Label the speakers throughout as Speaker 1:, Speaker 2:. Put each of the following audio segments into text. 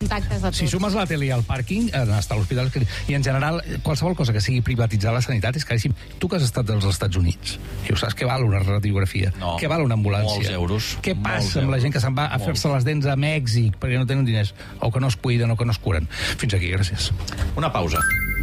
Speaker 1: Contactes de tot.
Speaker 2: Si sumes la tele al pàrquing, està a l'hospital, i en general, qualsevol cosa que sigui privatitzar la sanitat és caríssim. Tu que has estat als Estats Units, i ho saps, què val una radiografia?
Speaker 3: No,
Speaker 2: què val una ambulància?
Speaker 3: molts euros.
Speaker 2: Què passa amb la gent que se'n va a fer-se les dents a Mèxic perquè no tenen diners, o que no es cuiden o que no es curen? Fins aquí, gràcies.
Speaker 3: Una pausa.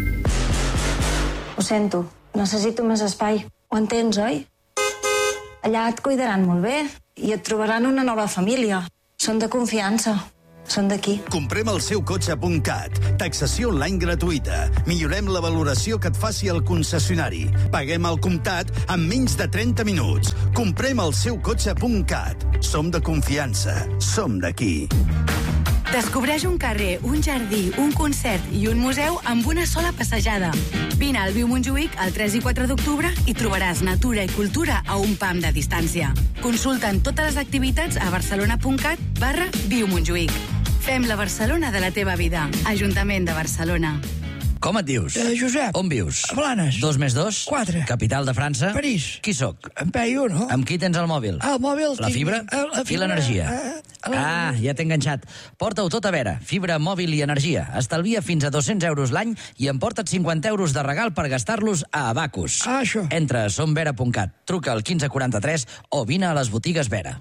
Speaker 4: Ho sento, necessito més espai. Ho entens, oi? Allà et cuidaran molt bé i et trobaran una nova família. Són de confiança. Són d'aquí.
Speaker 5: Comprem el seu cotxe.cat. Taxació online gratuïta. Millorem la valoració que et faci el concessionari. Paguem al comptat en menys de 30 minuts. Comprem el seu cotxe.cat. Som de confiança. Som d'aquí.
Speaker 6: Descobreix un carrer, un jardí, un concert i un museu amb una sola passejada. Vine al Viu Montjuïc el 3 i 4 d'octubre i trobaràs natura i cultura a un pam de distància. Consulta'n totes les activitats a barcelona.cat/Viu Montjuïc. Fem la Barcelona de la teva vida. Ajuntament de Barcelona.
Speaker 7: Com et dius?
Speaker 8: Josep.
Speaker 7: On vius?
Speaker 8: A Blanes.
Speaker 7: 2 més 2?
Speaker 8: 4.
Speaker 7: Capital de França?
Speaker 8: París.
Speaker 7: Qui sóc?
Speaker 8: En Peyu, no?
Speaker 7: Amb qui tens el mòbil?
Speaker 8: El mòbil...
Speaker 7: La fibra? I l'energia? Ja t'he enganxat. Porta-ho tot a veure. Fibra, mòbil i energia. Estalvia fins a 200 euros l'any i emporta't 50 euros de regal per gastar-los a Abacus.
Speaker 8: Això.
Speaker 7: Entra a somvera.cat, truca al 1543 o vine a les botigues Vera.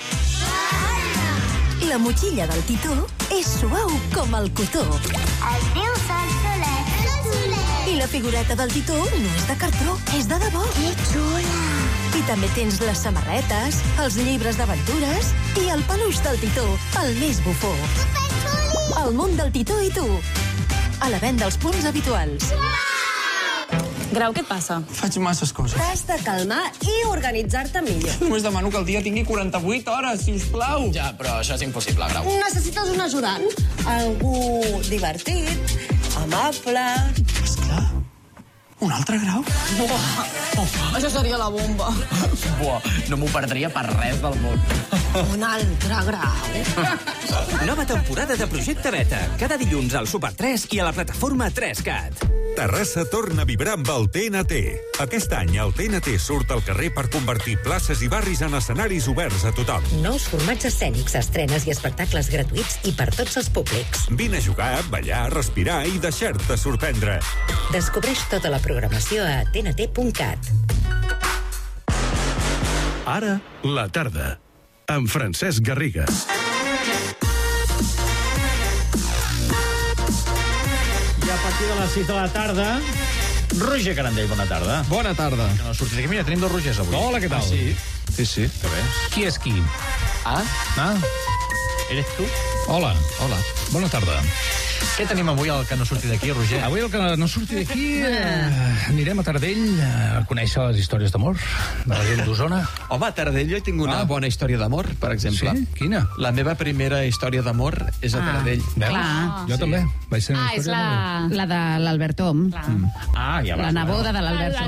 Speaker 9: La motxilla del Titó és suau com el cotó.
Speaker 10: Es diu Solsolet.
Speaker 9: I la figureta del Titó no és de cartró, és de debò.
Speaker 10: Que xula!
Speaker 9: I també tens les samarretes, els llibres d'aventures i el peluix del Titó, el més bufó.
Speaker 10: Superxuli!
Speaker 9: El món del Titó i tu. A la venda als punts habituals.
Speaker 1: Grau, què et passa?
Speaker 11: Faig masses coses.
Speaker 12: T'has de calmar i organitzar-te millor.
Speaker 11: Només demano que el dia tingui 48 hores, si us plau.
Speaker 3: Ja, però això és impossible, Grau.
Speaker 12: Necessites un ajudant. Algú divertit, amable...
Speaker 11: Esclar. Un altre Grau?
Speaker 1: Buah, això seria la bomba.
Speaker 3: Buah, no m'ho perdria per res del món.
Speaker 12: Un altre Grau.
Speaker 13: Nova temporada de Projecte Beta. Cada dilluns al Super 3 i a la plataforma 3CAT.
Speaker 14: Terrassa torna a vibrar amb el TNT. Aquest any el TNT surt al carrer per convertir places i barris en escenaris oberts a tothom.
Speaker 15: Nous formats escènics, estrenes i espectacles gratuïts i per tots els públics.
Speaker 14: Vine a jugar, ballar, respirar i deixar-te sorprendre.
Speaker 15: Descobreix tota la programació a tnt.cat.
Speaker 16: Ara, la tarda, amb Francesc Garriga.
Speaker 17: I a partir de les 6 de la tarda, Roger Carandell, bona tarda.
Speaker 18: Bona tarda.
Speaker 17: Que no surtis aquí. Mira, tenim 2 Rogers avui.
Speaker 18: Hola, què tal?
Speaker 17: Sí.
Speaker 18: Sí.
Speaker 17: Que bé.
Speaker 2: Qui és qui?
Speaker 17: Ah? Eres tu?
Speaker 2: Hola. Bona tarda.
Speaker 17: Què tenim avui al que no surti d'aquí, Roger?
Speaker 2: Avui el que no surti d'aquí anirem a Taradell a conèixer les històries d'amor de la gent d'Osona.
Speaker 18: Home, a Taradell jo he tingut una bona història d'amor, per exemple.
Speaker 2: Sí? Quina?
Speaker 18: La meva primera història d'amor és a Taradell.
Speaker 1: Clar.
Speaker 2: Jo també. Vaig ser una
Speaker 1: És
Speaker 2: història d'amor.
Speaker 1: la de l'Albert Om.
Speaker 17: Ja va.
Speaker 1: La neboda de l'Albert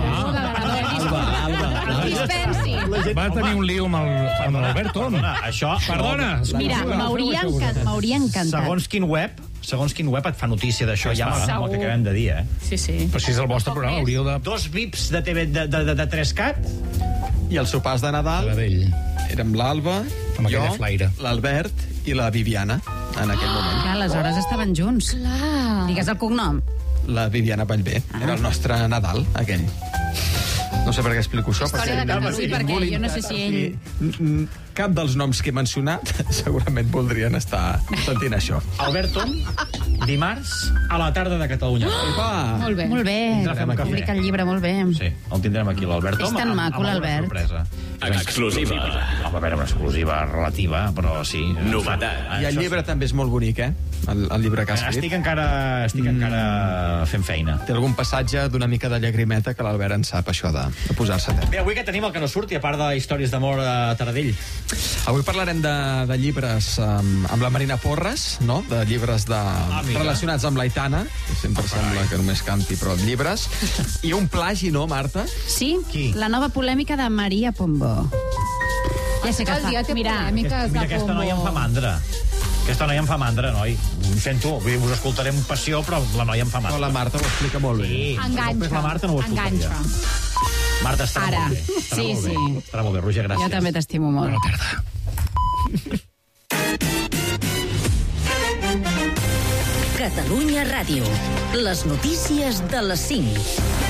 Speaker 1: Om. Dispensi.
Speaker 2: Va tenir un lío amb l'Albert Om.
Speaker 17: Això...
Speaker 2: Perdona.
Speaker 1: Mira, m'hauria encantat.
Speaker 17: Segons quin web et fa notícia d'això, ja amb el que acabem de dir,
Speaker 1: Sí.
Speaker 2: Però si és el vostre programa, hauríeu de...
Speaker 17: 2 VIPs de TV de 3CAT.
Speaker 18: I els sopars de Nadal érem l'Alba, jo, l'Albert i la Viviana, en aquell moment.
Speaker 1: Clar, aleshores estaven junts. Clar. Digues el cognom.
Speaker 18: La Viviana Vallvé. Era el nostre Nadal, aquell. No sé per què explico això.
Speaker 1: Història de Catalunya, perquè jo no sé si ell...
Speaker 18: Cap dels noms que he mencionat segurament voldrien estar sentint això.
Speaker 17: Albert Om, dimarts a la tarda de Catalunya.
Speaker 1: Molt bé. Publica el llibre molt bé.
Speaker 17: Sí, el tindrem aquí, l'Albert Om.
Speaker 1: És tan maco, l'Albert.
Speaker 13: Exclusiva.
Speaker 17: A veure, una exclusiva relativa, però sí.
Speaker 13: Novetat.
Speaker 18: I el llibre també és molt bonic, el llibre que has escrit.
Speaker 17: Estic encara fent feina.
Speaker 18: Té algun passatge d'una mica de llagrimeta que l'Albert en sap, això de posar-se a
Speaker 17: Bé, avui que tenim el que no surti, a part de històries d'amor a Taradell.
Speaker 18: Avui parlarem de llibres amb la Marina Porres, no? De llibres relacionats amb l'Aitana, que sempre sembla que només canti, però llibres. I un plagi, no, Marta?
Speaker 1: Sí, la nova polèmica de Maria Pombo. Ja sé que fa. Mira,
Speaker 17: aquesta noia em fa mandra. Aquesta noia em fa mandra, noi. Ho sento, us escoltaré amb passió, però la noia em fa mandra.
Speaker 18: Però la Marta ho explica molt bé.
Speaker 17: Sí,
Speaker 1: enganxa.
Speaker 17: La Marta no ho escoltaria. Marta, estarà molt bé.
Speaker 1: Sí.
Speaker 17: Estarà molt bé, Roger, gràcies.
Speaker 1: Jo també t'estimo molt.
Speaker 2: Bona tarda.
Speaker 9: Catalunya Ràdio. Les notícies de les 5.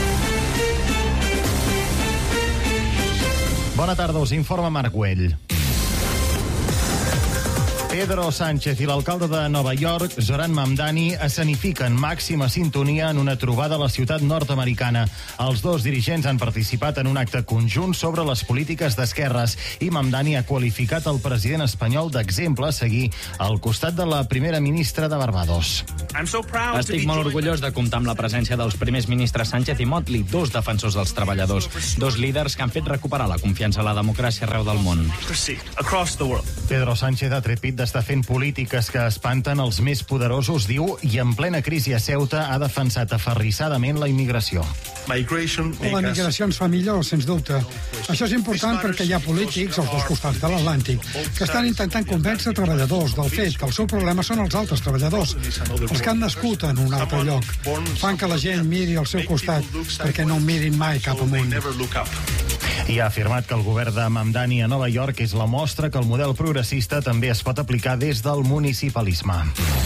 Speaker 8: Bona tarda, us informa Marc Güell. Pedro Sánchez i l'alcalde de Nova York, Zoran Mamdani, escenifiquen màxima sintonia en una trobada a la ciutat nord-americana. Els dos dirigents han participat en un acte conjunt sobre les polítiques d'esquerres i Mamdani ha qualificat el president espanyol d'exemple a seguir al costat de la primera ministra de Barbados.
Speaker 19: Estic molt orgullós de comptar amb la presència dels primers ministres Sánchez i Motley, dos defensors dels treballadors, dos líders que han fet recuperar la confiança a la democràcia arreu del món.
Speaker 8: Pedro Sánchez ha tret pit d'estar fent polítiques que espanten els més poderosos, diu, i en plena crisi a Ceuta ha defensat aferrissadament la immigració.
Speaker 20: La migració ens fa millor, sens dubte. Això és important perquè hi ha polítics als dos costats de l'Atlàntic que estan intentant convèncer treballadors del fet que el seu problema són els altres treballadors, els que han nascut en un altre lloc. Fan que la gent miri al seu costat perquè no mirin mai cap amunt.
Speaker 8: I ha afirmat que el govern de Mamdani a Nova York és la mostra que el model progressista també es pot aplicar des del municipalisme.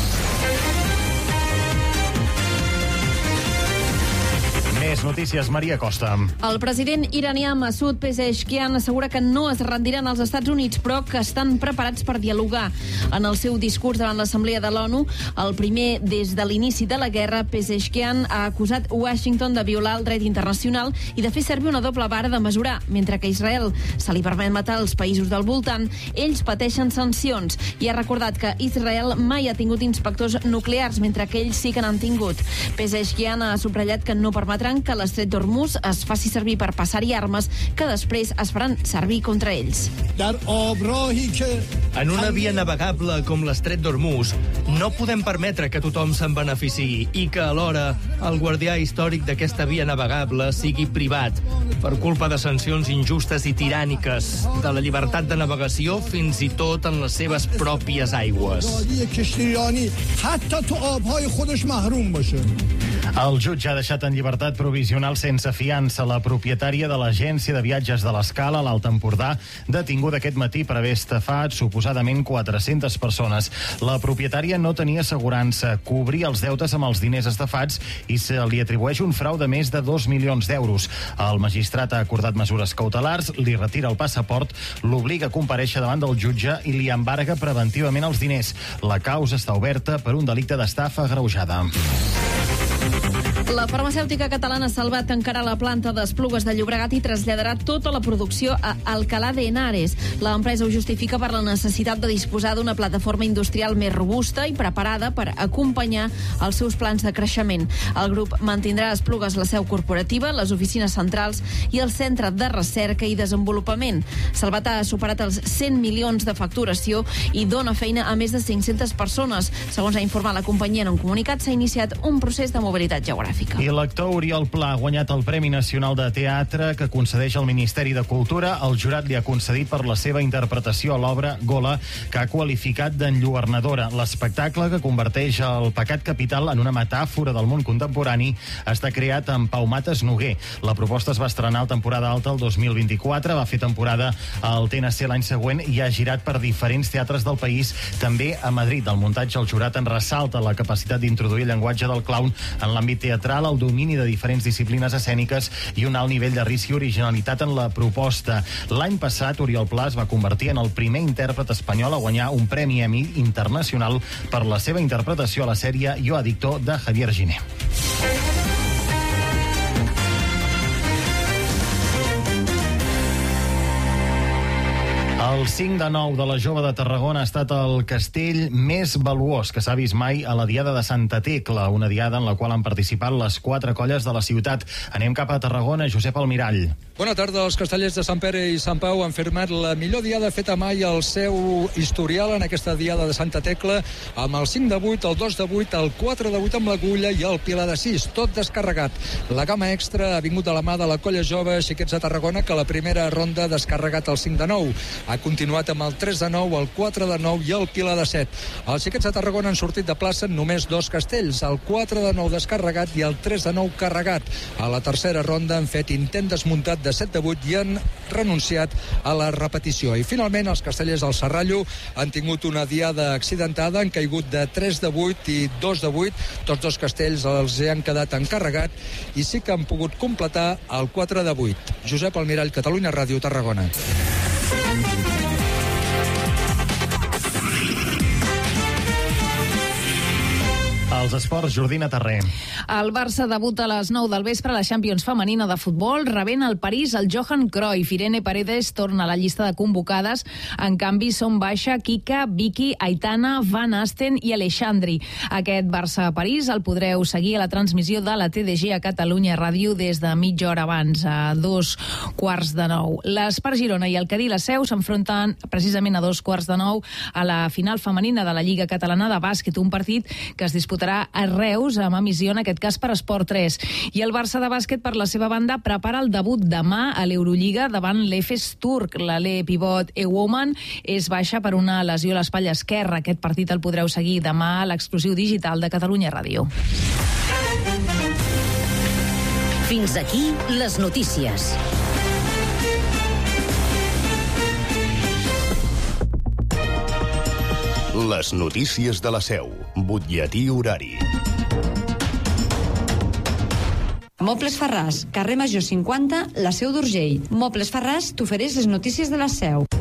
Speaker 8: Més notícies, Maria Costa.
Speaker 21: El president iranià Masoud Pezeshkian assegura que no es rendiran als Estats Units, però que estan preparats per dialogar. En el seu discurs davant l'Assemblea de l'ONU, el primer des de l'inici de la guerra, Pezeshkian ha acusat Washington de violar el dret internacional i de fer servir una doble vara de mesurar. Mentre que a Israel se li permet matar els països del voltant, ells pateixen sancions i ha recordat que Israel mai ha tingut inspectors nuclears, mentre que ells sí que n'han tingut. Pezeshkian ha subratllat que no permetran que l'estret d'Hormuz es faci servir per passar-hi armes que després es faran servir contra ells.
Speaker 22: En una via navegable com l'estret d'Hormuz no podem permetre que tothom se'n beneficiï i que alhora el guardià històric d'aquesta via navegable sigui privat per culpa de sancions injustes i tiràniques, de la llibertat de navegació fins i tot en les seves pròpies aigües.
Speaker 8: El jutge ha deixat en llibertat provisional sense fiança la propietària de l'agència de viatges de l'Escala a l'Alt Empordà, detinguda aquest matí per haver estafat suposadament 400 persones. La propietària no tenia assegurança, cobria els deutes amb els diners estafats i se li atribueix un frau de més de 2 milions d'euros. El magistrat ha acordat mesures cautelars, li retira el passaport, l'obliga a comparèixer davant del jutge i li embarga preventivament els diners. La causa està oberta per un delicte d'estafa agreujada.
Speaker 21: La farmacèutica catalana Salvat tancarà la planta d'Esplugues de Llobregat i traslladarà tota la producció a Alcalá de Henares. L'empresa ho justifica per la necessitat de disposar d'una plataforma industrial més robusta i preparada per acompanyar els seus plans de creixement. El grup mantindrà a Esplugues la seu corporativa, les oficines centrals i el centre de recerca i desenvolupament. Salvat ha superat els 100 milions de facturació i dona feina a més de 500 persones. Segons ha informat la companyia en un comunicat, s'ha iniciat un procés de mobilitat geogràfica.
Speaker 8: I l'actor Oriol Pla ha guanyat el Premi Nacional de Teatre que concedeix el Ministeri de Cultura. El jurat li ha concedit per la seva interpretació a l'obra Gola, que ha qualificat d'enlluernadora. L'espectacle, que converteix el pecat capital en una metàfora del món contemporani, està creat amb Pau Mates Noguer. La proposta es va estrenar a temporada alta el 2024, va fer temporada al TNC l'any següent i ha girat per diferents teatres del país, també a Madrid. El muntatge, el jurat en ressalta la capacitat d'introduir el llenguatge del clown en l'àmbit teatral, el domini de diferents disciplines escèniques i un alt nivell de risc i originalitat en la proposta. L'any passat, Oriol Pla es va convertir en el primer intèrpret espanyol a guanyar un Premi Emmy internacional per la seva interpretació a la sèrie Jo Adicto de Javier Giné. El 5 de 9 de la Jove de Tarragona ha estat el castell més valuós que s'ha vist mai a la Diada de Santa Tecla, una diada en la qual han participat les 4 colles de la ciutat. Anem cap a Tarragona, Josep Almirall.
Speaker 23: Bona tarda. Els castellers de Sant Pere i Sant Pau han firmat la millor diada feta mai al seu historial en aquesta Diada de Santa Tecla, amb el 5 de 8, el 2 de 8, el 4 de 8 amb l'Agulla i el Pilar de 6, tot descarregat. La gamma extra ha vingut de la mà de la colla jove Xiquets de Tarragona, que la primera ronda ha descarregat el 5 de 9. Ha continuat amb el 3-9, el 4-9 i el Pilar de 7. Els xiquets de Tarragona han sortit de plaça en només 2 castells, el 4-9 descarregat i el 3-9 carregat. A la tercera ronda han fet intent desmuntat de 7-8 i han renunciat a la repetició. I finalment els castellers del Serrallo han tingut una diada accidentada, han caigut de 3-8 i 2-8. Tots 2 castells els han quedat encarregat i sí que han pogut completar el 4-8. Josep Almirall, Catalunya Ràdio, Tarragona.
Speaker 8: Els esports, Jordina Terré.
Speaker 21: El Barça debuta a les 9 del vespre a la Champions femenina de futbol, rebent al París el Johan Cruyff. Irene Paredes torna a la llista de convocades. En canvi, són baixa Kika, Vicky, Aitana, Van Asten i Alexandri. Aquest Barça-París el podreu seguir a la transmissió de la TDG a Catalunya Ràdio des de mitja hora abans, a 8:45. L'Espar Girona i el Cadí la Seu s'enfronten precisament a 8:45 a la final femenina de la Lliga Catalana de Bàsquet, un partit que es disputarà a Reus, amb emissió en aquest cas per Esport 3. I el Barça de bàsquet, per la seva banda, prepara el debut demà a l'Eurolliga davant l'Efes turc. L'Ale pivot Ewoman és baixa per una lesió a l'espatlla esquerra. Aquest partit el podreu seguir demà a l'exclusiu digital de Catalunya Ràdio.
Speaker 15: Fins aquí les notícies.
Speaker 4: Les notícies de la Seu. Butlletí horari.
Speaker 5: Mobles Ferràs, carrer Major 50, la Seu d'Urgell. Mobles Ferràs t'ofereix les notícies de la Seu.